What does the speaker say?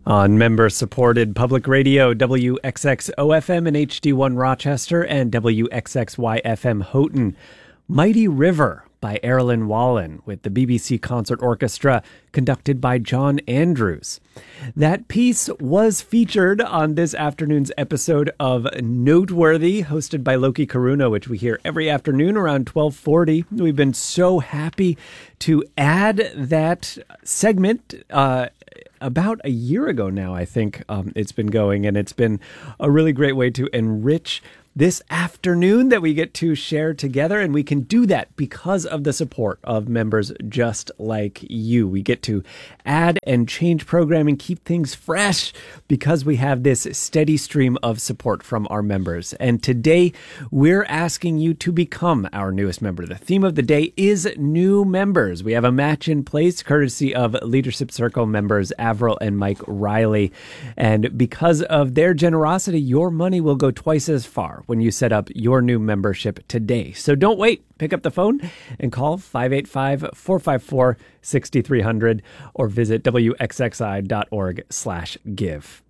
On member-supported public radio, WXXO-FM and HD1 Rochester and WXXY-FM Houghton. Mighty River by Erilyn Wallen with the BBC Concert Orchestra conducted by John Andrews. That piece was featured on this afternoon's episode of Noteworthy, hosted by Loki Karuna, which we hear every afternoon around 12:40. We've been so happy to add that segment about a year ago now, I think it's been going, and it's been a really great way to enrich this afternoon that we get to share together, and we can do that because of the support of members just like you. We get to add and change programming, keep things fresh because we have this steady stream of support from our members. And today we're asking you to become our newest member. The theme of the day is new members. We have a match in place courtesy of Leadership Circle members Avril and Mike Riley. And because of their generosity, your money will go twice as far when you set up your new membership today. So don't wait. Pick up the phone and call 585-454-6300 or visit wxxi.org/give.